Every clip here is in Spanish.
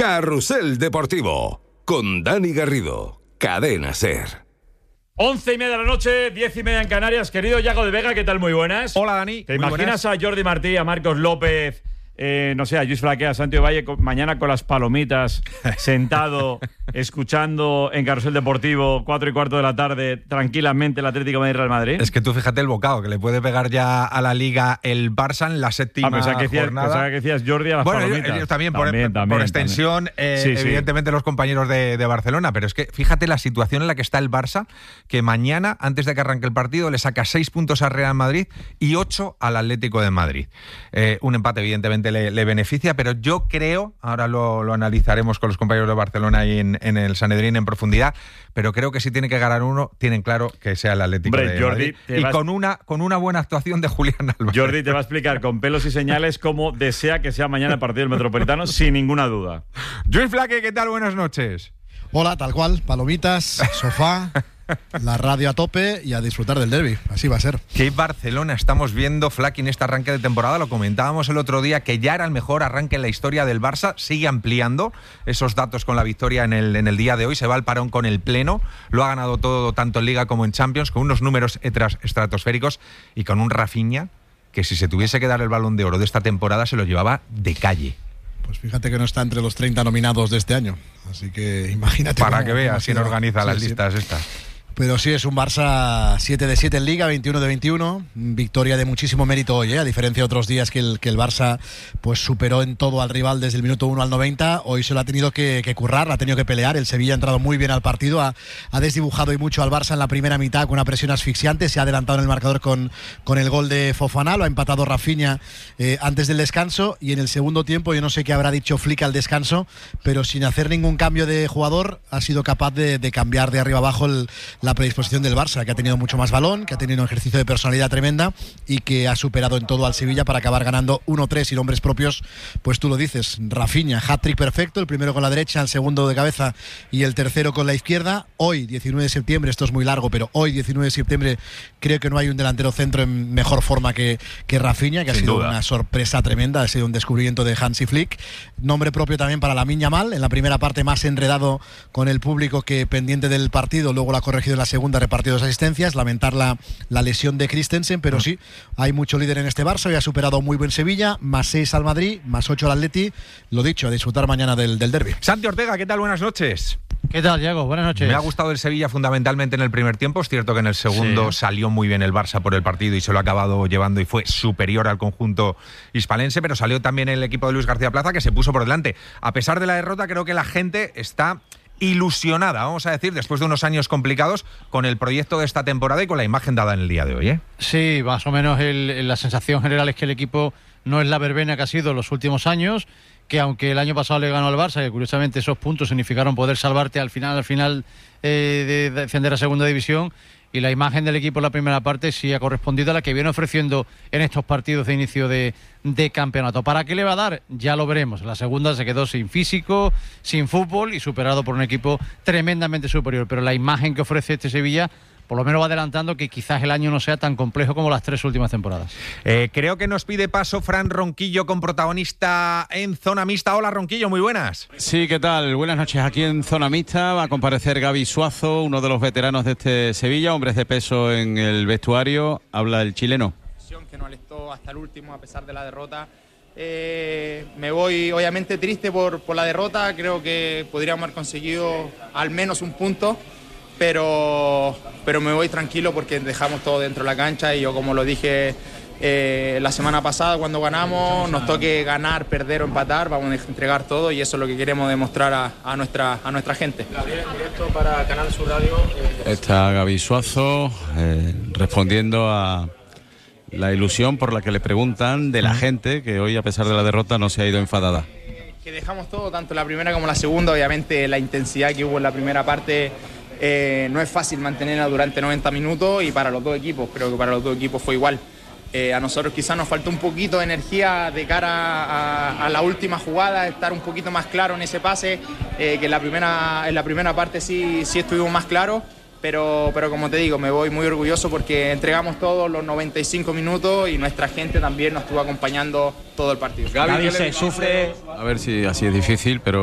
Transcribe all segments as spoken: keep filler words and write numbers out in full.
Carrusel Deportivo, con Dani Garrido, Cadena SER. Once y media de la noche, diez y media en Canarias. Querido Yago de Vega, ¿qué tal? Muy buenas. Hola, Dani. ¿Te Muy imaginas buenas. a Jordi Martí, a Marcos López, eh, no sé, a Lluís Flaquea, a Santi Valle, con, mañana con las palomitas, sentado, escuchando en Carrusel Deportivo, cuatro y cuarto de la tarde, tranquilamente el Atlético de Madrid Real Madrid? Es que tú fíjate el bocado que le puede pegar ya a la Liga el Barça en la séptima Ah, pensaba que decías, jornada. pensaba que decías Jordi a las bueno, palomitas. ellos, ellos también, por, también, por también, extensión, también. eh, Sí, sí. evidentemente los compañeros de, de Barcelona, pero es que fíjate la situación en la que está el Barça, que mañana, antes de que arranque el partido, le saca seis puntos al Real Madrid y ocho al Atlético de Madrid. Eh, un empate, evidentemente, le, le beneficia, pero yo creo, ahora lo, lo analizaremos con los compañeros de Barcelona y en, en el Sanedrín en profundidad, pero creo que si tiene que ganar uno, tienen claro que sea el Atlético Hombre, de Jordi, Madrid. te Y vas- con una, con una buena actuación de Julián Álvarez. Jordi te va a explicar con pelos y señales cómo desea que sea mañana el partido del Metropolitano, sin ninguna duda. Lluís Flaque, ¿qué tal? Buenas noches. Hola, tal cual, palomitas, sofá, la radio a tope y a disfrutar del derbi. Así va a ser. ¿Qué Barcelona estamos viendo, Flaque, en este arranque de temporada? Lo comentábamos el otro día, que ya era el mejor arranque en la historia del Barça. Sigue ampliando esos datos con la victoria en el, en el día de hoy. Se va al parón con el pleno. Lo ha ganado todo, tanto en Liga como en Champions, con unos números etras- estratosféricos y con un Rafinha que, si se tuviese que dar el Balón de Oro de esta temporada, se lo llevaba de calle. Pues fíjate que no está entre los treinta nominados de este año. Así que imagínate. Para cómo- que cómo ha veas quién sido. organiza Sí, las sí. listas estas. Pero sí, es un Barça siete de siete en Liga, veintiuno de veintiuno. Victoria de muchísimo mérito hoy, ¿eh? A diferencia de otros días que el, que el Barça pues superó en todo al rival desde el minuto uno al noventa. Hoy se lo ha tenido que, que currar, ha tenido que pelear. El Sevilla ha entrado muy bien al partido, ha, ha desdibujado y mucho al Barça en la primera mitad con una presión asfixiante. Se ha adelantado en el marcador con, con el gol de Fofana, lo ha empatado Rafinha eh, antes del descanso. Y en el segundo tiempo, yo no sé qué habrá dicho Flick al descanso, pero sin hacer ningún cambio de jugador, ha sido capaz de, de cambiar de arriba abajo el, la predisposición del Barça, que ha tenido mucho más balón, que ha tenido un ejercicio de personalidad tremenda y que ha superado en todo al Sevilla para acabar ganando uno tres y nombres propios, pues tú lo dices, Rafinha, hat-trick perfecto, el primero con la derecha, el segundo de cabeza y el tercero con la izquierda. Hoy, diecinueve de septiembre, esto es muy largo, pero hoy, diecinueve de septiembre, creo que no hay un delantero centro en mejor forma que, que Rafinha, que ha Sin sido duda. una sorpresa tremenda, ha sido un descubrimiento de Hansi Flick. Nombre propio también para Lamine Yamal, en la primera parte más enredado con el público que pendiente del partido, luego lo ha corregido en la segunda, repartido dos asistencias, lamentar la, la lesión de Christensen, pero sí, hay mucho líder en este Barça, hoy ha superado un muy buen Sevilla, más seis al Madrid, más ocho al Atleti, lo dicho, a disfrutar mañana del, del derbi. Santi Ortega, ¿qué tal? Buenas noches. ¿Qué tal, Diego? Buenas noches. Me ha gustado el Sevilla fundamentalmente en el primer tiempo. Es cierto que en el segundo Sí. salió muy bien el Barça por el partido y se lo ha acabado llevando y fue superior al conjunto hispalense, pero salió también el equipo de Luis García Plaza, que se puso por delante. A pesar de la derrota, creo que la gente está ilusionada, vamos a decir, después de unos años complicados, con el proyecto de esta temporada y con la imagen dada en el día de hoy, ¿eh? Sí, más o menos el- la sensación general es que el equipo no es la verbena que ha sido en los últimos años, que aunque el año pasado le ganó al Barça, que curiosamente esos puntos significaron poder salvarte al final, al final eh, de defender a segunda división, y la imagen del equipo en la primera parte sí ha correspondido a la que viene ofreciendo en estos partidos de inicio de, de campeonato. ¿Para qué le va a dar? Ya lo veremos. En la segunda se quedó sin físico, sin fútbol y superado por un equipo tremendamente superior, pero la imagen que ofrece este Sevilla por lo menos va adelantando que quizás el año no sea tan complejo como las tres últimas temporadas. Eh, creo que nos pide paso Fran Ronquillo con protagonista en Zona Mixta. Hola, Ronquillo, muy buenas. Sí, ¿qué tal? Buenas noches. Aquí en Zona Mixta va a comparecer Gaby Suazo, uno de los veteranos de este Sevilla, hombres de peso en el vestuario. Habla el chileno. Que no alistó hasta el último a pesar de la derrota. Eh, me voy obviamente triste por, por la derrota, creo que podríamos haber conseguido al menos un punto, pero, pero me voy tranquilo porque dejamos todo dentro de la cancha y yo, como lo dije eh, la semana pasada cuando ganamos, nos toque ganar, perder o empatar, vamos a entregar todo y eso es lo que queremos demostrar a, a, nuestra, a nuestra gente. Directo para Canal Sur Radio. Eh... Está Gaby Suazo eh, respondiendo a la ilusión por la que le preguntan de la gente, que hoy, a pesar de la derrota, no se ha ido enfadada. Que dejamos todo, tanto la primera como la segunda. Obviamente la intensidad que hubo en la primera parte eh, no es fácil mantenerla durante noventa minutos y para los dos equipos, creo que para los dos equipos fue igual. Eh, a nosotros quizás nos faltó un poquito de energía de cara a, a la última jugada, estar un poquito más claro en ese pase, eh, que en la primera, en la primera parte sí, sí estuvimos más claros. Pero, pero como te digo, me voy muy orgulloso porque entregamos todos los noventa y cinco minutos y nuestra gente también nos estuvo acompañando todo el partido. Gaby, se sufre. A ver si así es difícil, pero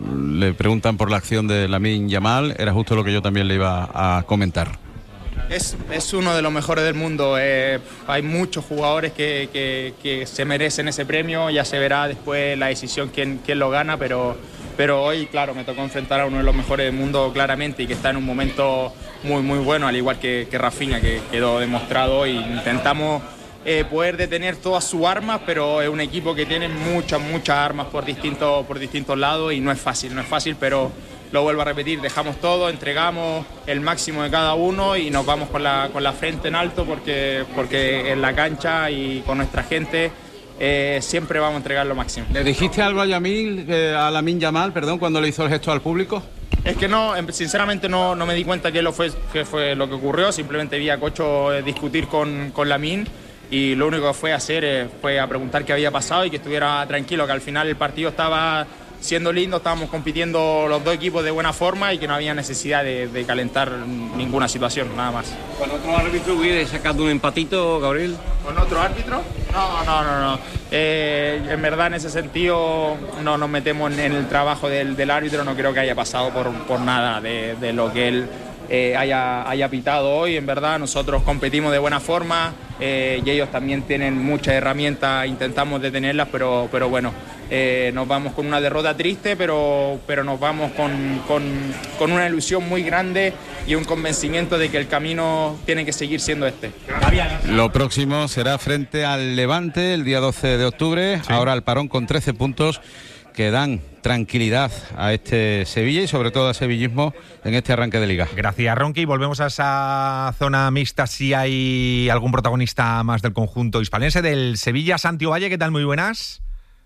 le preguntan por la acción de Lamine Yamal, era justo lo que yo también le iba a comentar. Es, es uno de los mejores del mundo. Eh, hay muchos jugadores que, que, que se merecen ese premio. Ya se verá después la decisión quién, quién lo gana, pero, pero hoy, claro, me tocó enfrentar a uno de los mejores del mundo claramente y que está en un momento muy, muy bueno, al igual que, que Rafinha, que quedó demostrado. Y intentamos eh, poder detener todas sus armas, pero es un equipo que tiene muchas, muchas armas por distintos, por distintos lados y no es fácil, no es fácil, pero... Lo vuelvo a repetir, dejamos todo, entregamos el máximo de cada uno y nos vamos con la, con la frente en alto porque, porque en la cancha y con nuestra gente eh, siempre vamos a entregar lo máximo. ¿Le dijiste algo a Yamil, eh, a Lamine Yamal, perdón, cuando le hizo el gesto al público? Es que no, sinceramente no, no me di cuenta qué lo fue, qué fue lo que ocurrió, simplemente vi a Cocho discutir con, con Lamine y lo único que fue hacer eh, fue a preguntar qué había pasado y que estuviera tranquilo, que al final el partido estaba... siendo lindo, estábamos compitiendo los dos equipos de buena forma y que no había necesidad de, de calentar ninguna situación, nada más. ¿Con otro árbitro hubiera sacado un empatito, Gabriel? ¿Con otro árbitro? No, no, no, no. Eh, en verdad, en ese sentido, no nos metemos en el trabajo del, del árbitro, no creo que haya pasado por, por nada de, de lo que él eh, haya, haya pitado hoy. En verdad, nosotros competimos de buena forma eh, y ellos también tienen muchas herramientas, intentamos detenerlas, pero, pero bueno, eh, nos vamos con una derrota triste, pero, pero nos vamos con, con, con una ilusión muy grande y un convencimiento de que el camino tiene que seguir siendo este. Lo próximo será frente al Levante el día doce de octubre, sí. Ahora el parón con trece puntos que dan tranquilidad a este Sevilla y sobre todo a sevillismo en este arranque de Liga. Gracias, Ronqui. Volvemos a esa zona mixta si hay algún protagonista más del conjunto hispalense, del Sevilla. Santi Ovalle, ¿qué tal? Muy buenas.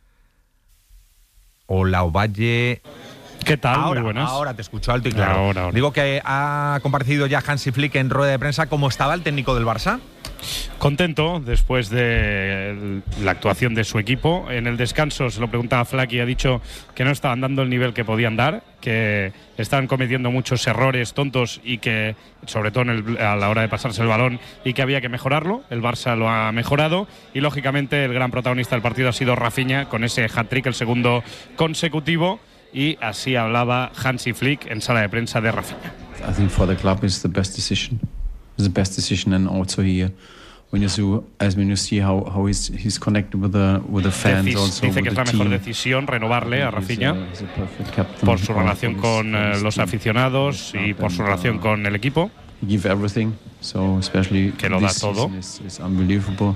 Hola, Ovalle. ¿Qué tal? Ahora, Muy buenas. Ahora te escucho alto y claro. Ahora, ahora. Digo que ha comparecido ya Hansi Flick en rueda de prensa. ¿Cómo estaba el técnico del Barça? Contento después de la actuación de su equipo. En el descanso se lo preguntaba Flack y ha dicho que no estaban dando el nivel que podían dar, que estaban cometiendo muchos errores tontos y que, sobre todo en el, a la hora de pasarse el balón, y que había que mejorarlo. El Barça lo ha mejorado y, lógicamente, el gran protagonista del partido ha sido Rafinha con ese hat-trick, el segundo consecutivo. Y así hablaba Hansi Flick en sala de prensa de Rafinha. I think for the club it's the best decision. It's the best decision, and also here when you see, as when you see how how he's he's connected with the with the fans. Decis, also dice que es la mejor team. decisión renovarle a Rafinha por su relación con eh, los aficionados y por su relación con el equipo. Give everything, so especially que lo da this todo. Is, is unbelievable.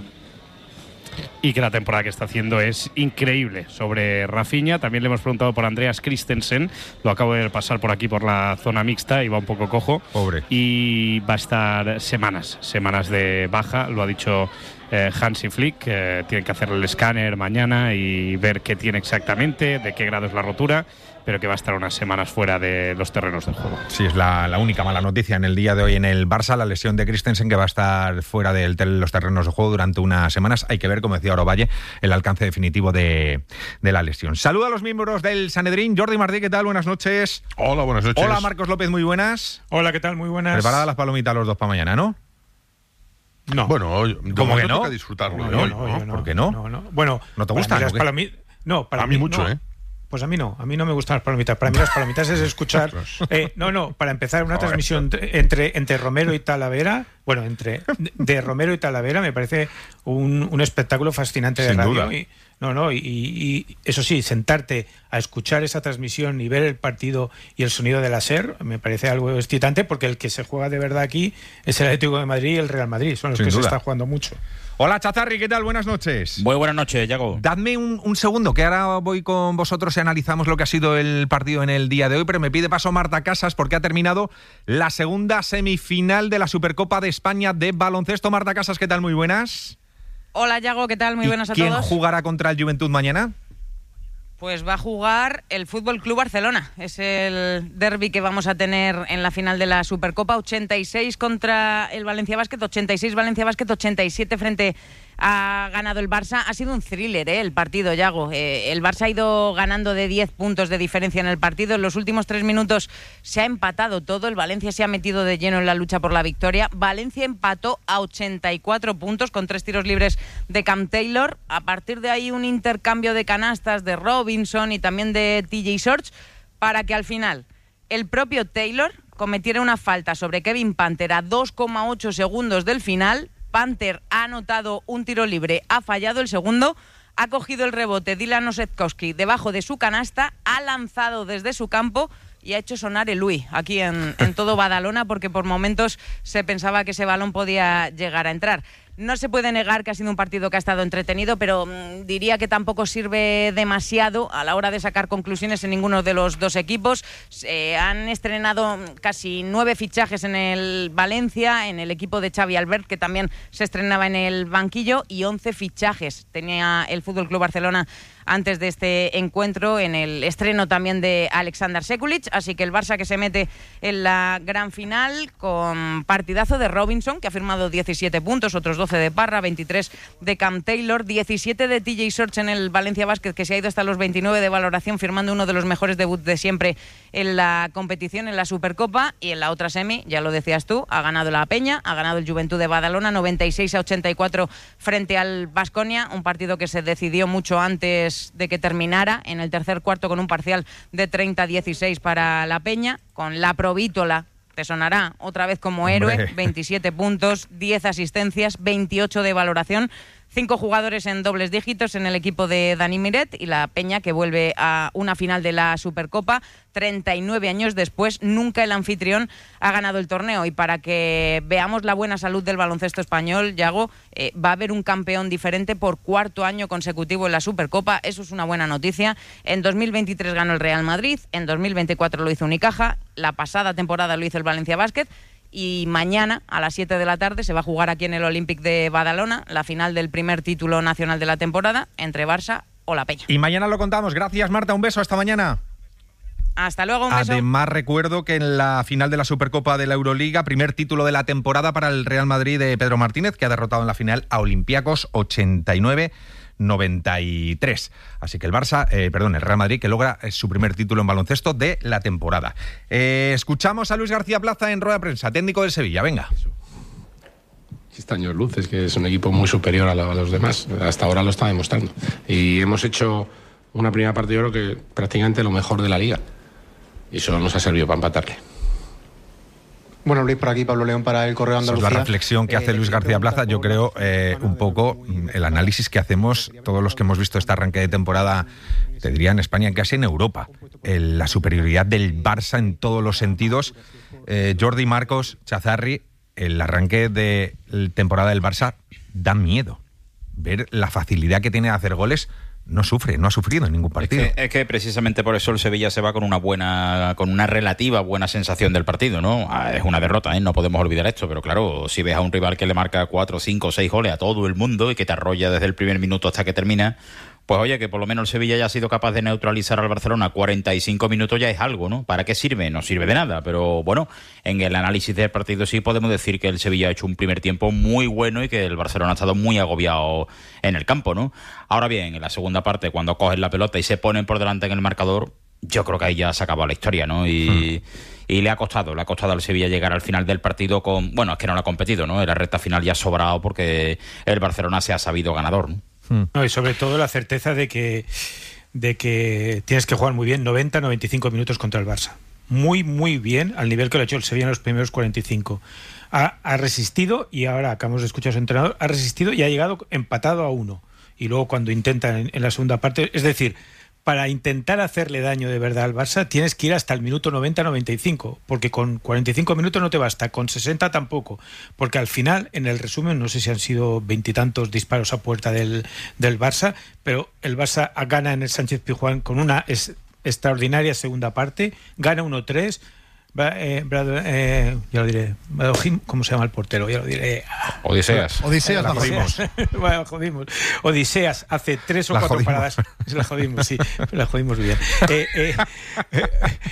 Y que la temporada que está haciendo es increíble. Sobre Rafinha también le hemos preguntado por Andreas Christensen. Lo acabo de pasar por aquí por la zona mixta y va un poco cojo. Pobre. Y va a estar semanas, semanas de baja. Lo ha dicho eh, Hansi Flick. Eh, tienen que hacerle el escáner mañana y ver qué tiene exactamente, de qué grado es la rotura, pero que va a estar unas semanas fuera de los terrenos del juego. Sí, es la, la única mala noticia en el día de hoy en el Barça, la lesión de Christensen, que va a estar fuera de los terrenos de juego durante unas semanas. Hay que ver, como decía Orovalle, el alcance definitivo de, de la lesión. Saludo a los miembros del Sanedrín. Jordi Martí, ¿qué tal? Buenas noches. Hola, buenas noches. Hola, Marcos López, muy buenas. Hola, ¿qué tal? Muy buenas. Preparadas las palomitas los dos para mañana, ¿no? No. Bueno, ¿cómo que no? Toca disfrutarlo. No, no, no, no, no, ¿por qué no? no, no. Bueno, ¿no te gustan? Las palomitas. No, para a mí, mí mucho, no. ¿eh? Pues a mí no, a mí no me gustan las palomitas. Para mí las palomitas es escuchar... Eh, no, no, para empezar una transmisión entre, entre Romero y Talavera, bueno, entre de Romero y Talavera me parece un, un espectáculo fascinante de Sin radio. duda. Y, no, no, y, y eso sí, sentarte a escuchar esa transmisión y ver el partido y el sonido de la SER me parece algo excitante, porque el que se juega de verdad aquí es el Atlético de Madrid y el Real Madrid, son los Sin que duda. se está jugando mucho. Hola, Chazarri, ¿qué tal? Buenas noches. Muy buenas noches, Yago. Dadme un, un segundo, que ahora voy con vosotros y analizamos lo que ha sido el partido en el día de hoy, pero me pide paso Marta Casas porque ha terminado la segunda semifinal de la Supercopa de España de baloncesto. Marta Casas, ¿qué tal? Muy buenas. Hola, Yago, ¿qué tal? Muy buenas a ¿Quién todos. jugará contra el Juventud mañana? Pues va a jugar el Fútbol Club Barcelona. Es el derbi que vamos a tener en la final de la Supercopa. ochenta y seis contra el Valencia Basket, ochenta y seis Valencia Basket, ochenta y siete frente ha ganado el Barça. Ha sido un thriller, ¿eh? El partido, Yago. Eh, el Barça ha ido ganando de diez puntos de diferencia en el partido. En los últimos tres minutos se ha empatado todo. El Valencia se ha metido de lleno en la lucha por la victoria. Valencia empató a ochenta y cuatro puntos con tres tiros libres de Cam Taylor. A partir de ahí un intercambio de canastas de Robinson y también de T J Shorts. para que al final el propio Taylor cometiera una falta sobre Kevin Panther a dos coma ocho segundos del final. Panther ha anotado un tiro libre, ha fallado el segundo, ha cogido el rebote Dylan Osetkowski debajo de su canasta, ha lanzado desde su campo y ha hecho sonar el uy aquí en, en todo Badalona, porque por momentos se pensaba que ese balón podía llegar a entrar. No se puede negar que ha sido un partido que ha estado entretenido, pero mmm, diría que tampoco sirve demasiado a la hora de sacar conclusiones en ninguno de los dos equipos. Se han estrenado casi nueve fichajes en el Valencia, en el equipo de Xavi Albert, que también se estrenaba en el banquillo, y once fichajes tenía el F C Barcelona antes de este encuentro, en el estreno también de Alexander Sekulic. Así que el Barça que se mete en la gran final con partidazo de Robinson, que ha firmado diecisiete puntos, otros doce de Parra, veintitrés de Cam Taylor, diecisiete de T J Shorts en el Valencia Basket, que se ha ido hasta los veintinueve de valoración, firmando uno de los mejores debuts de siempre en la competición, en la Supercopa. Y en la otra semi, ya lo decías tú, ha ganado la Peña, ha ganado el Juventud de Badalona, noventa y seis a ochenta y cuatro frente al Baskonia, un partido que se decidió mucho antes de que terminara, en el tercer cuarto, con un parcial de treinta a dieciséis para la Peña, con la Provítola, te sonará otra vez como héroe. Hombre. veintisiete puntos, diez asistencias, veintiocho de valoración, cinco jugadores en dobles dígitos en el equipo de Dani Miret, y la Peña que vuelve a una final de la Supercopa. treinta y nueve años después, nunca el anfitrión ha ganado el torneo. Y para que veamos la buena salud del baloncesto español, Yago, eh, va a haber un campeón diferente por cuarto año consecutivo en la Supercopa. Eso es una buena noticia. En dos mil veintitrés ganó el Real Madrid, en dos mil veinticuatro lo hizo Unicaja, la pasada temporada lo hizo el Valencia Basket. Y mañana a las siete de la tarde se va a jugar aquí en el Olympic de Badalona la final del primer título nacional de la temporada entre Barça o la Peña. Y mañana lo contamos. Gracias, Marta. Un beso. Hasta mañana. Hasta luego, un beso. Además, recuerdo que en la final de la Supercopa de la Euroliga, primer título de la temporada para el Real Madrid de Pedro Martínez, que ha derrotado en la final a Olympiacos ochenta y nueve noventa y tres. Así que el Barça, eh, perdón, el Real Madrid, que logra su primer título en baloncesto de la temporada. Eh, escuchamos a Luis García Plaza en rueda de prensa, técnico del Sevilla. Venga. Este año luz, es que es un equipo muy superior a, la, a los demás. Hasta ahora lo está demostrando. Y hemos hecho una primera parte, yo creo que prácticamente lo mejor de la liga. Y eso nos ha servido para empatarle. Bueno, Luis, por aquí Pablo León para el Correo Andalucía. Es la reflexión que hace eh, Luis García Plaza. Yo creo eh, un poco el análisis que hacemos todos los que hemos visto este arranque de temporada, te diría en España, casi en Europa. El, la superioridad del Barça en todos los sentidos. Eh, Jordi, Marcos, Chazarri, el arranque de temporada del Barça da miedo. Ver la facilidad que tiene de hacer goles. No sufre, no ha sufrido en ningún partido. Es que, es que precisamente por eso el Sevilla se va con una buena, con una relativa buena sensación del partido, ¿no? Es una derrota, ¿eh? No podemos olvidar esto, pero claro, si ves a un rival que le marca cuatro, cinco, seis goles a todo el mundo y que te arrolla desde el primer minuto hasta que termina, pues oye, que por lo menos el Sevilla ya ha sido capaz de neutralizar al Barcelona cuarenta y cinco minutos ya es algo, ¿no? ¿Para qué sirve? No sirve de nada, pero bueno, en el análisis del partido sí podemos decir que el Sevilla ha hecho un primer tiempo muy bueno y que el Barcelona ha estado muy agobiado en el campo, ¿no? Ahora bien, en la segunda parte, cuando cogen la pelota y se ponen por delante en el marcador, yo creo que ahí ya se acabó la historia, ¿no? Y, hmm. y le ha costado, le ha costado al Sevilla llegar al final del partido con... Bueno, es que no lo ha competido, ¿no? En la recta final ya ha sobrado porque el Barcelona se ha sabido ganador, ¿no? No, y sobre todo la certeza de que, de que tienes que jugar muy bien noventa, noventa y cinco minutos contra el Barça. Muy, muy bien, al nivel que lo ha hecho el Sevilla en los primeros cuarenta y cinco. Ha, ha resistido, y ahora acabamos de escuchar a su entrenador, ha resistido y ha llegado empatado a uno. Y luego cuando intentan en, en la segunda parte, es decir, para intentar hacerle daño de verdad al Barça tienes que ir hasta el minuto noventa, noventa y cinco, porque con cuarenta y cinco minutos no te basta, con sesenta tampoco, porque al final, en el resumen, no sé si han sido veintitantos disparos a puerta del, del Barça, pero el Barça gana en el Sánchez Pizjuán con una es, extraordinaria segunda parte, gana uno tres. Eh, Brad, eh, ya lo diré, ¿cómo se llama el portero? Ya lo diré. Odiseas. Odiseas, la jodimos. Bueno, jodimos. Odiseas hace tres o la cuatro jodimos. paradas. La jodimos, sí, la jodimos bien. Eh, eh, eh,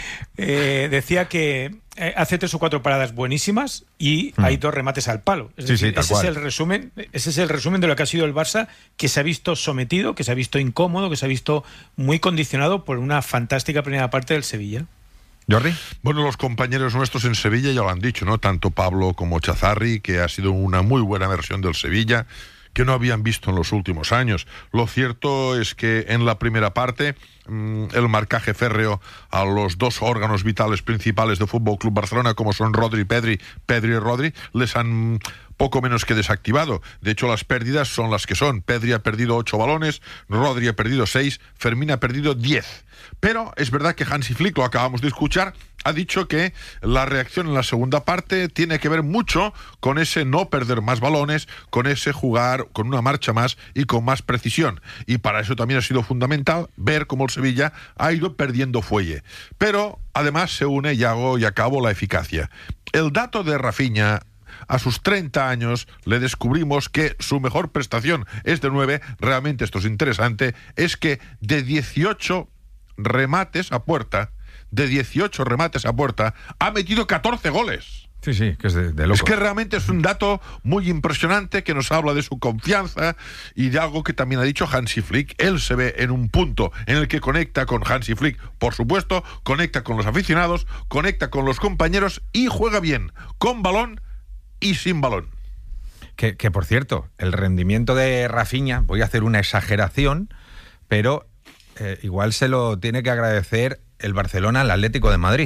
eh, decía que eh, hace tres o cuatro paradas buenísimas y hmm. hay dos remates al palo. Es sí, decir, sí, tal ese cual. es el resumen, ese es el resumen de lo que ha sido el Barça, que se ha visto sometido, que se ha visto incómodo, que se ha visto muy condicionado por una fantástica primera parte del Sevilla. ¿Jordi? Bueno, los compañeros nuestros en Sevilla ya lo han dicho, ¿no? Tanto Pablo como Chazarri, que ha sido una muy buena versión del Sevilla, que no habían visto en los últimos años. Lo cierto es que en la primera parte el marcaje férreo a los dos órganos vitales principales del Fútbol Club Barcelona, como son Rodri y Pedri, Pedri y Rodri, les han poco menos que desactivado. De hecho, las pérdidas son las que son. Pedri ha perdido ocho balones, Rodri ha perdido seis, Fermín ha perdido diez. Pero es verdad que Hansi Flick, lo acabamos de escuchar, ha dicho que la reacción en la segunda parte tiene que ver mucho con ese no perder más balones, con ese jugar con una marcha más y con más precisión. Y para eso también ha sido fundamental ver cómo el Sevilla ha ido perdiendo fuelle. Pero además se une, y hago y acabo, la eficacia. El dato de Rafinha, a sus treinta años, le descubrimos que su mejor prestación es de nueve. Realmente esto es interesante, es que de dieciocho remates a puerta, de dieciocho remates a puerta, ha metido catorce goles. Sí, sí, que es de, de loco. Es que realmente es un dato muy impresionante que nos habla de su confianza y de algo que también ha dicho Hansi Flick. Él se ve en un punto en el que conecta con Hansi Flick, por supuesto, conecta con los aficionados, conecta con los compañeros y juega bien, con balón y sin balón. Que, que por cierto, el rendimiento de Rafinha, voy a hacer una exageración, pero eh, igual se lo tiene que agradecer el Barcelona al Atlético de Madrid.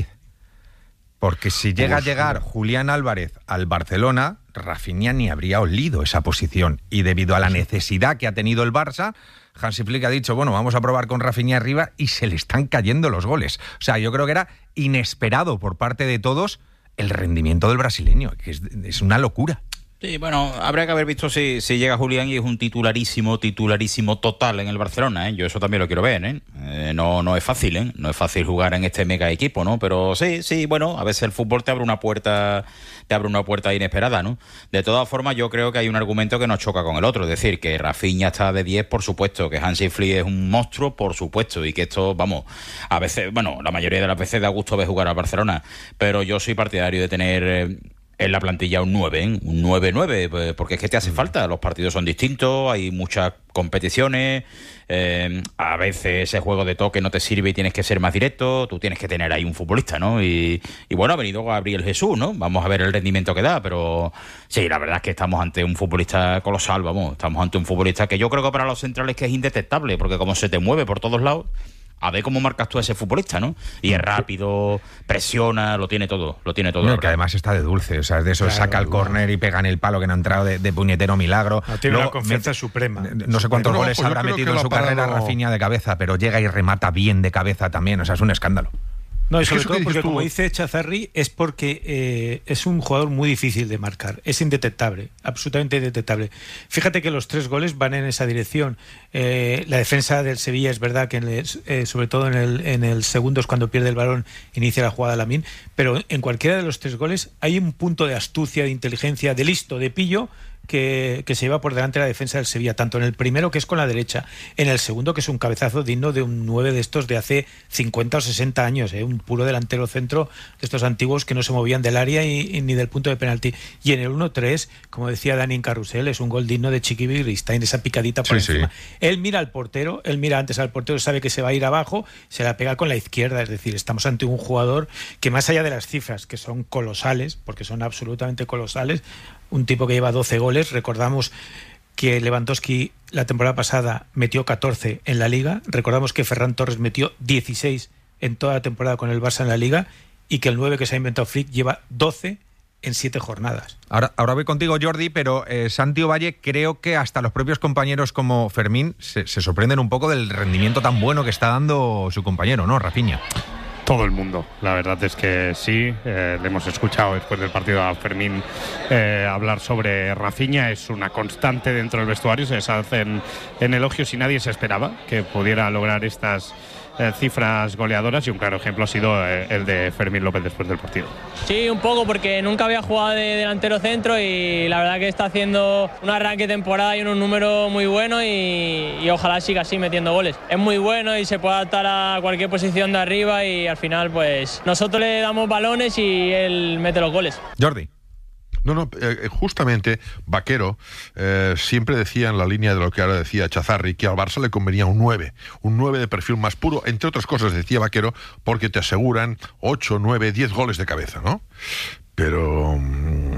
Porque si llega Uf, a llegar Julián Álvarez al Barcelona, Rafinha ni habría olido esa posición. Y debido a la necesidad que ha tenido el Barça, Hansi Flick ha dicho, bueno, vamos a probar con Rafinha arriba, y se le están cayendo los goles. O sea, yo creo que era inesperado por parte de todos el rendimiento del brasileño, que es, es una locura. Sí, bueno, habría que haber visto si, si llega Julián y es un titularísimo, titularísimo total en el Barcelona, ¿eh? Yo eso también lo quiero ver, ¿eh? Eh, no, no es fácil, ¿eh? No es fácil jugar en este mega equipo, ¿no? Pero sí, sí, bueno, a veces el fútbol te abre una puerta, te abre una puerta inesperada, ¿no? De todas formas, yo creo que hay un argumento que nos choca con el otro, es decir, que Rafinha está de diez, por supuesto, que Hansi Flick es un monstruo, por supuesto, y que esto, vamos, a veces, bueno, la mayoría de las veces da gusto ver jugar al Barcelona, pero yo soy partidario de tener Eh, en la plantilla un nueve, ¿eh? Un nueve nueve, porque es que te hace falta, los partidos son distintos, hay muchas competiciones, eh, a veces ese juego de toque no te sirve y tienes que ser más directo, tú tienes que tener ahí un futbolista, ¿no? Y, y bueno, ha venido Gabriel Jesús, ¿no? Vamos a ver el rendimiento que da, pero sí, la verdad es que estamos ante un futbolista colosal, vamos, estamos ante un futbolista que yo creo que para los centrales que es indetectable, porque como se te mueve por todos lados, a ver cómo marcas tú a ese futbolista, ¿no? Y es rápido, presiona, lo tiene todo, lo tiene todo. No, que además está de dulce, o sea, de eso claro, saca el córner y pega en el palo que no ha entrado de, de puñetero milagro. No, tiene Luego, una confianza me, suprema. No sé cuántos no, goles pues habrá metido en su carrera parado... Rafinha de cabeza, pero llega y remata bien de cabeza también, o sea, es un escándalo. No, y sobre todo porque, como dice Chazarri, es porque eh, es un jugador muy difícil de marcar, es indetectable, absolutamente indetectable. Fíjate que los tres goles van en esa dirección. Eh, la defensa del Sevilla es verdad que en el, eh, sobre todo en el, en el segundo es cuando pierde el balón, inicia la jugada Lamine, pero en cualquiera de los tres goles hay un punto de astucia, de inteligencia, de listo, de pillo, Que, que se lleva por delante la defensa del Sevilla, tanto en el primero, que es con la derecha, en el segundo, que es un cabezazo digno de un nueve de estos de hace cincuenta o sesenta años, ¿eh? Un puro delantero centro de estos antiguos que no se movían del área y, y ni del punto de penalti. Y en el uno tres, como decía Dani en Carrusel, es un gol digno de Chiqui Begiristain, esa picadita por sí, encima. Sí. Él mira al portero, él mira antes al portero, sabe que se va a ir abajo, se la pega con la izquierda, es decir, estamos ante un jugador que, más allá de las cifras, que son colosales, porque son absolutamente colosales, un tipo que lleva doce goles. Recordamos que Lewandowski la temporada pasada metió catorce en la Liga. Recordamos que Ferran Torres metió dieciséis en toda la temporada con el Barça en la Liga, y que el nueve que se ha inventado Flick lleva doce en siete jornadas. Ahora, ahora voy contigo, Jordi, pero eh, Santi Ovalle, creo que hasta los propios compañeros como Fermín se, se sorprenden un poco del rendimiento tan bueno que está dando su compañero, ¿no, Rafinha? Todo el mundo, la verdad es que sí. Eh, le hemos escuchado después del partido a Fermín eh, hablar sobre Rafinha. Es una constante dentro del vestuario, se hacen en elogios y nadie se esperaba que pudiera lograr estas eh, cifras goleadoras, y un claro ejemplo ha sido eh, el de Fermín López después del partido. Sí, un poco, porque nunca había jugado de delantero centro y la verdad que está haciendo un arranque de temporada y un número muy bueno, y, y ojalá siga así metiendo goles. Es muy bueno y se puede adaptar a cualquier posición de arriba, y al final pues nosotros le damos balones y él mete los goles. Jordi. No, no, eh, justamente Vaquero eh, siempre decía, en la línea de lo que ahora decía Chazarri, que al Barça le convenía un nueve, un nueve de perfil más puro, entre otras cosas decía Vaquero, porque te aseguran ocho, nueve, diez goles de cabeza, ¿no? Pero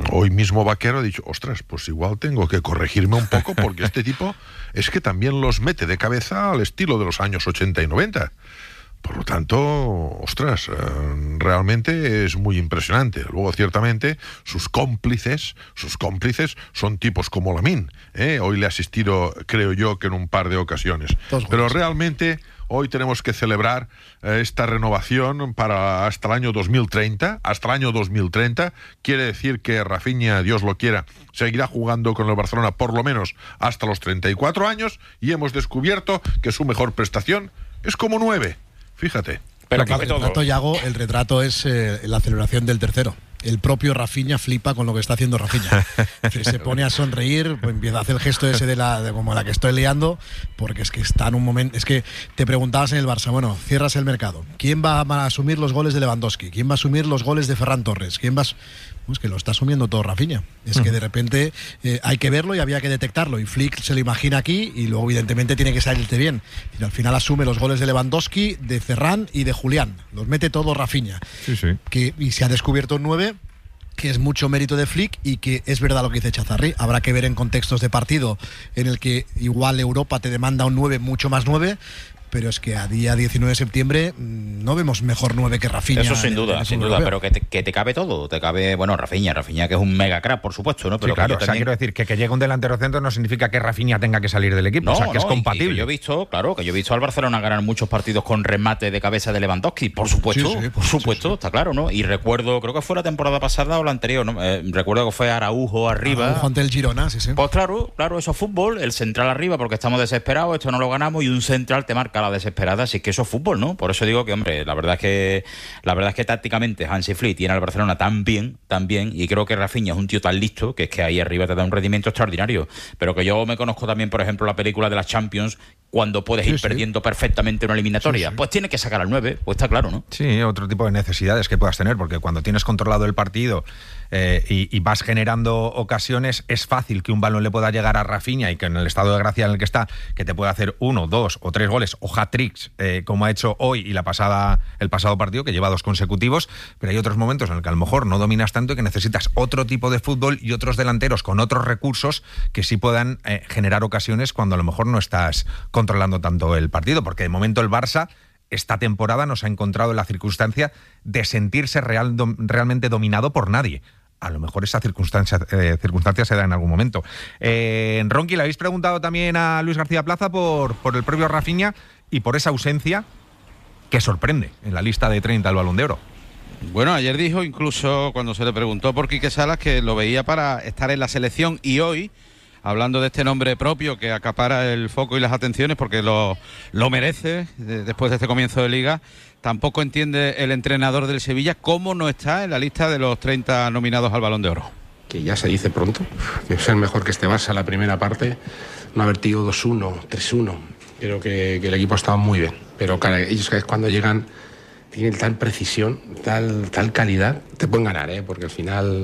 hoy mismo Vaquero ha dicho, ostras, pues igual tengo que corregirme un poco porque este tipo es que también los mete de cabeza al estilo de los años ochenta y noventa. Por lo tanto, ostras, eh, realmente es muy impresionante. Luego, ciertamente, sus cómplices, sus cómplices son tipos como Lamine. ¿eh? Hoy le he asistido, creo yo, que en un par de ocasiones. Pero realmente hoy tenemos que celebrar eh, esta renovación para hasta el año dos mil treinta. Hasta el año dos mil treinta quiere decir que Rafinha, Dios lo quiera, seguirá jugando con el Barcelona por lo menos hasta los treinta y cuatro años, y hemos descubierto que su mejor prestación es como nueve. Fíjate. Pero el retrato, Yago, el retrato es eh, la celebración del tercero. El propio Rafinha flipa con lo que está haciendo Rafinha. Se pone a sonreír, pues empieza a hacer el gesto ese de la de como la que estoy liando, porque es que está en un momento. Es que te preguntabas en el Barça, bueno, cierras el mercado. ¿Quién va a asumir los goles de Lewandowski? ¿Quién va a asumir los goles de Ferran Torres? ¿Quién va a... Pues que lo está asumiendo todo Rafinha. Es que de repente eh, hay que verlo y había que detectarlo. Y Flick se lo imagina aquí y luego, evidentemente, tiene que salirte bien. Y al final asume los goles de Lewandowski, de Ferran y de Julián. Los mete todo Rafinha. Sí, sí. Que, y se ha descubierto un nueve, que es mucho mérito de Flick y que es verdad lo que dice Chazarri. Habrá que ver en contextos de partido en el que igual Europa te demanda un nueve mucho más nueve. Pero es que a día diecinueve de septiembre no vemos mejor nueve que Rafinha. Eso sin duda, sin duda, pero que te, que te cabe todo. Te cabe, bueno, Rafinha, Rafinha que es un mega crack, por supuesto, ¿no? Pero sí, claro, también... o sea, quiero decir que que llegue un delantero centro no significa que Rafinha tenga que salir del equipo, No, o sea, que no, es compatible. Y, y yo he visto, claro, que yo he visto al Barcelona ganar muchos partidos con remate de cabeza de Lewandowski, por supuesto, Sí, sí, por supuesto, sí, sí. Está claro, ¿no? Y recuerdo, creo que fue la temporada pasada o la anterior, ¿no? Eh, recuerdo que fue Araujo arriba. Araujo ante el Girona, sí, sí. Pues claro, claro, eso es fútbol, el central arriba porque estamos desesperados, esto no lo ganamos, y un central te marca la desesperada, así que eso es fútbol, ¿no? Por eso digo que, hombre, la verdad es que la verdad es que tácticamente Hansi Flick tiene al Barcelona tan bien, tan bien, y creo que Rafinha es un tío tan listo que es que ahí arriba te da un rendimiento extraordinario. Pero que yo me conozco también, por ejemplo, la película de las Champions, cuando puedes Sí, ir sí. perdiendo perfectamente una eliminatoria, Sí, sí. pues tienes que sacar al nueve, pues está claro, ¿no? Sí, otro tipo de necesidades que puedas tener, porque cuando tienes controlado el partido eh, y, y vas generando ocasiones, es fácil que un balón le pueda llegar a Rafinha y que en el estado de gracia en el que está, que te pueda hacer uno, dos o tres goles o hat-tricks, eh, como ha hecho hoy y la pasada el pasado partido, que lleva dos consecutivos, pero hay otros momentos en los que a lo mejor no dominas tanto y que necesitas otro tipo de fútbol y otros delanteros con otros recursos que sí puedan eh, generar ocasiones cuando a lo mejor no estás controlando tanto el partido, porque de momento el Barça esta temporada nos ha encontrado en la circunstancia de sentirse real, dom, realmente dominado por nadie. A lo mejor esa circunstancia, eh, circunstancia se da en algún momento. Eh, Ronqui, le habéis preguntado también a Luis García Plaza por, por el propio Rafinha y por esa ausencia que sorprende en la lista de treinta del Balón de Oro. Bueno, ayer dijo incluso cuando se le preguntó por Quique Salas que lo veía para estar en la selección, y hoy, hablando de este nombre propio que acapara el foco y las atenciones porque lo, lo merece de, después de este comienzo de liga, tampoco entiende el entrenador del Sevilla cómo no está en la lista de los treinta nominados al Balón de Oro. Que ya se dice pronto, que es el mejor que este Barça la primera parte, no haber tenido dos uno, tres uno. Creo que, que el equipo estaba muy bien, pero claro, ellos cuando llegan tienen tal precisión, tal, tal calidad, te pueden ganar, ¿eh? Porque al final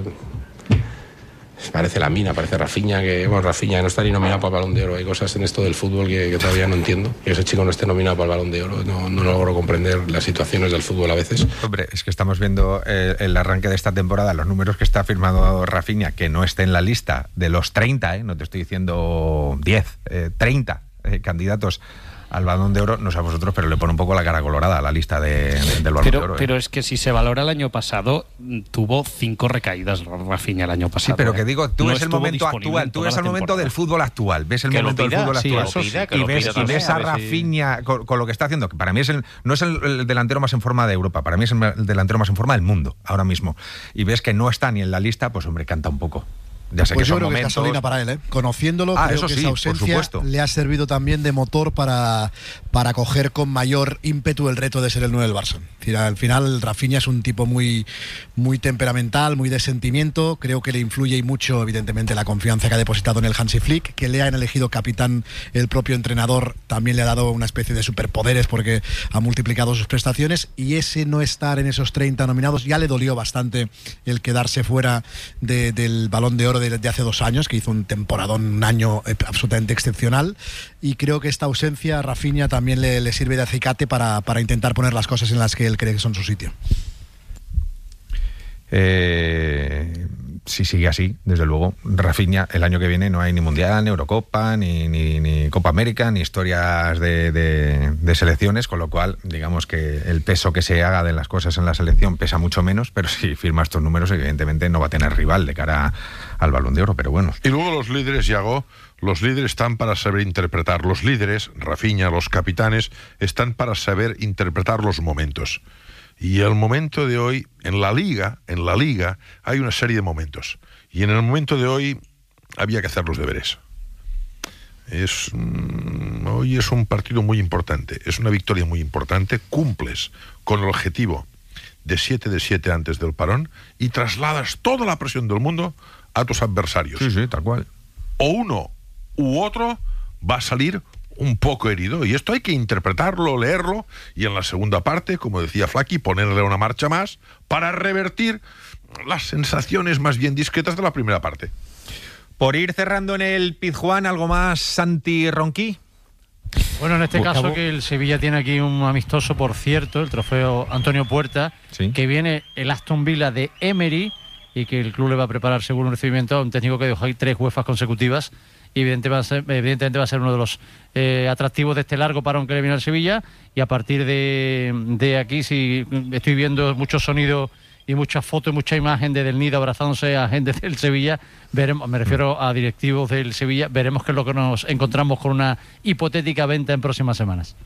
parece la mina, parece Rafinha, que bueno, Rafinha no está ni nominado para el Balón de Oro. Hay cosas en esto del fútbol que, que todavía no entiendo. Que ese chico no esté nominado para el Balón de Oro, no, no logro comprender las situaciones del fútbol a veces. Hombre, es que estamos viendo eh, el arranque de esta temporada, los números que está firmando Rafinha, que no esté en la lista de los treinta, eh, no te estoy diciendo diez, eh, treinta eh, candidatos al Balón de Oro, no sé a vosotros, pero le pone un poco la cara colorada a la lista de, de, del Balón pero, de Oro. ¿eh? Pero es que si se valora el año pasado, tuvo cinco recaídas Rafinha el año pasado. Sí, pero que ¿eh? digo, tú no ves el momento actual, tú ves el momento del fútbol actual, ves el que momento pida, del fútbol sí, actual pida, y ves, y ves a Rafinha si... con, con lo que está haciendo, que para mí es el, no es el, el delantero más en forma de Europa, para mí es el delantero más en forma del mundo ahora mismo, y ves que no está ni en la lista, pues hombre, canta un poco. Ya sé pues que yo son creo momentos... que es gasolina para él, ¿eh? Conociéndolo, ah, creo eso que sí, esa ausencia le ha servido también de motor para, para coger con mayor ímpetu el reto de ser el nueve del Barça. Es decir, al final Rafinha es un tipo muy, muy temperamental, muy de sentimiento. Creo que le influye y mucho, evidentemente, la confianza que ha depositado en el Hansi Flick, que le han elegido capitán el propio entrenador, también le ha dado una especie de superpoderes porque ha multiplicado sus prestaciones, y ese no estar en esos treinta nominados ya le dolió bastante el quedarse fuera de, del Balón de Oro de, de hace dos años, que hizo un temporadón, un año absolutamente excepcional, y creo que esta ausencia a Rafinha también le, le sirve de acicate para, para intentar poner las cosas en las que él cree que son su sitio. Eh, si sigue así, desde luego, Rafinha, el año que viene no hay ni Mundial, ni Eurocopa, ni, ni, ni Copa América, ni historias de, de, de selecciones, con lo cual, digamos que el peso que se haga de las cosas en la selección pesa mucho menos, pero si firma estos números, evidentemente no va a tener rival de cara al Balón de Oro, pero bueno. Y luego los líderes, Yago, los líderes están para saber interpretar. Los líderes, Rafinha, los capitanes, están para saber interpretar los momentos. Y el momento de hoy, en la Liga, en la Liga, hay una serie de momentos. Y en el momento de hoy había que hacer los deberes. Es, mm, hoy es un partido muy importante, es una victoria muy importante. Cumples con el objetivo de siete de siete antes del parón y trasladas toda la presión del mundo a tus adversarios. Sí, sí, tal cual. O uno u otro va a salir un poco herido, y esto hay que interpretarlo, leerlo, y en la segunda parte, como decía Flaky, ponerle una marcha más para revertir las sensaciones más bien discretas de la primera parte. Por ir cerrando en el Pizjuán, ¿algo más, Santi Ronqui? Bueno, en este Buscabo. caso que el Sevilla tiene aquí un amistoso, por cierto, el trofeo Antonio Puerta, sí, que viene el Aston Villa de Emery, y que el club le va a preparar seguro un recibimiento a un técnico que dejó ahí tres UEFAs consecutivas. Y evidentemente va a ser, evidentemente va a ser uno de los eh, atractivos de este largo parón que le viene al Sevilla, y a partir de, de aquí, si estoy viendo mucho sonido y muchas fotos y mucha imagen de Del Nido abrazándose a gente del Sevilla, veremos, me refiero a directivos del Sevilla, veremos qué es lo que nos encontramos con una hipotética venta en próximas semanas.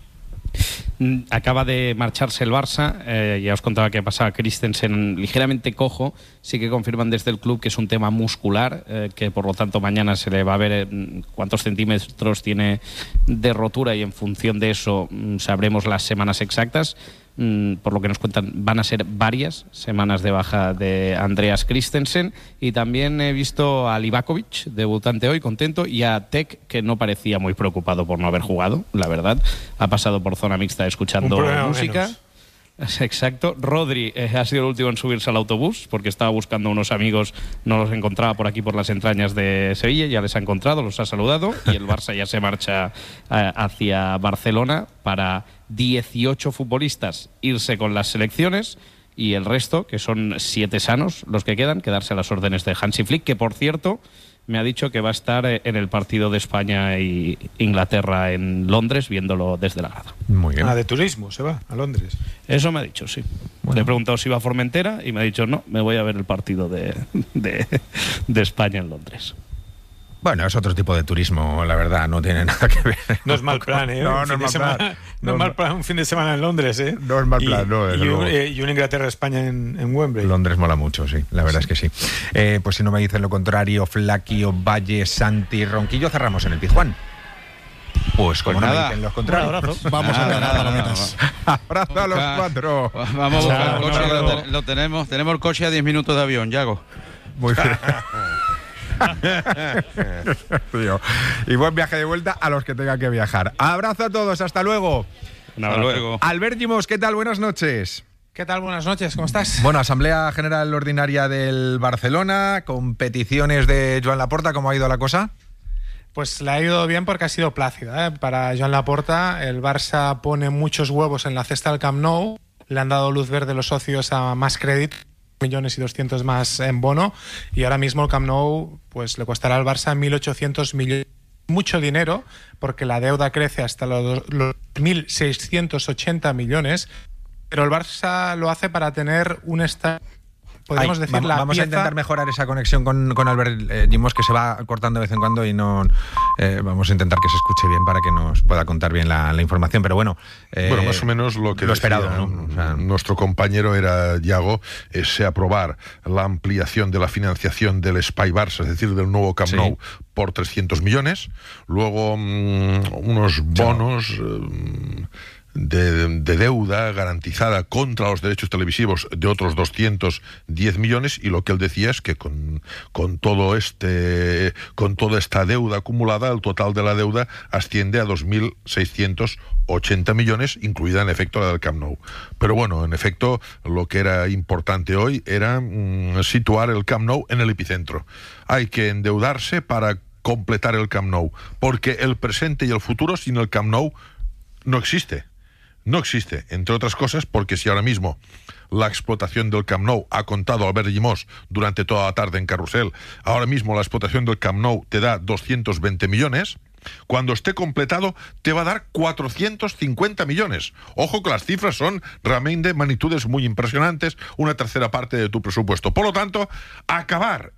Acaba de marcharse el Barça, eh, ya os contaba que pasaba Christensen ligeramente cojo, sí que confirman desde el club que es un tema muscular, eh, que por lo tanto mañana se le va a ver eh, cuántos centímetros tiene de rotura, y en función de eso mm, sabremos las semanas exactas. Mm, por lo que nos cuentan, van a ser varias semanas de baja de Andreas Christensen, y también he visto a Livakovic, debutante hoy, contento, y a Tek, que no parecía muy preocupado por no haber jugado, la verdad, ha pasado por zona mixta escuchando música. Menos. Exacto. Rodri eh, ha sido el último en subirse al autobús porque estaba buscando unos amigos, no los encontraba por aquí por las entrañas de Sevilla, ya les ha encontrado, los ha saludado, y el Barça ya se marcha eh, hacia Barcelona para dieciocho futbolistas irse con las selecciones, y el resto, que son siete sanos los que quedan, quedarse a las órdenes de Hansi Flick, que por cierto me ha dicho que va a estar en el partido de España y Inglaterra en Londres, viéndolo desde la grada. Muy bien. Ah, de turismo se va a Londres. Eso me ha dicho, sí. Bueno. Le he preguntado si iba a Formentera y me ha dicho no, me voy a ver el partido de, de, de España en Londres. Bueno, es otro tipo de turismo, la verdad, no tiene nada que ver. No es mal plan, ¿eh? No, no es mal semana, plan. No, no es mal plan un fin de semana en Londres, ¿eh? No es mal plan, y, no, desde y, luego. un, eh, y un Inglaterra-España en, en Wembley. Londres mola mucho, sí, la verdad sí. es que sí. Eh, pues si no me dicen lo contrario, Flaky, Valle, Santi, Ronquillo, cerramos en el Pizjuán. Pues como pues no nada. me dicen los contrarios. Abrazo. Vamos Nada, a ganar nada, palomitas. Abrazo a los cuatro. Vamos a buscar Chao, el coche, no, lo, no. te- lo tenemos. Tenemos el coche a diez minutos de avión, Yago. Muy bien. Tío. Y buen viaje de vuelta a los que tengan que viajar. Abrazo a todos, hasta luego. Hasta luego. Albert Gimos, ¿qué tal? Buenas noches. ¿Qué tal? Buenas noches, ¿cómo estás? Bueno, Asamblea General Ordinaria del Barcelona, con peticiones de Joan Laporta, ¿cómo ha ido la cosa? Pues le ha ido bien porque ha sido plácida, ¿eh? Para Joan Laporta, el Barça pone muchos huevos en la cesta del Camp Nou, le han dado luz verde los socios a más crédito, millones y doscientos más en bono, y ahora mismo el Camp Nou pues le costará al Barça mil ochocientos millones. Mucho dinero, porque la deuda crece hasta los, los mil seiscientos ochenta millones, pero el Barça lo hace para tener un estadio, podemos Ay, decir, vamos, la vamos pieza... a intentar mejorar esa conexión con, con Albert eh, Gimos, que se va cortando de vez en cuando, y no eh, vamos a intentar que se escuche bien para que nos pueda contar bien la, la información, pero bueno. Eh, Bueno, más o menos lo que lo decía, esperado, ¿no? O sea, nuestro compañero era Yago, es se aprobar la ampliación de la financiación del Espai Barça, es decir, del nuevo Camp Sí. Nou, por trescientos millones, luego mmm, unos bonos eh, de, de deuda garantizada contra los derechos televisivos de otros doscientos diez millones, y lo que él decía es que con, con todo este con toda esta deuda acumulada, el total de la deuda asciende a dos mil seiscientos ochenta millones, incluida en efecto la del Camp Nou. Pero bueno, en efecto, lo que era importante hoy era mmm, situar el Camp Nou en el epicentro. Hay que endeudarse para completar el Camp Nou, porque el presente y el futuro sin el Camp Nou no existe. no existe, entre otras cosas, porque si ahora mismo la explotación del Camp Nou ha contado Albert Llimós durante toda la tarde en Carrusel, ahora mismo la explotación del Camp Nou te da doscientos veinte millones, cuando esté completado te va a dar cuatrocientos cincuenta millones. Ojo que las cifras son realmente de magnitudes muy impresionantes, una tercera parte de tu presupuesto. Por lo tanto, acabar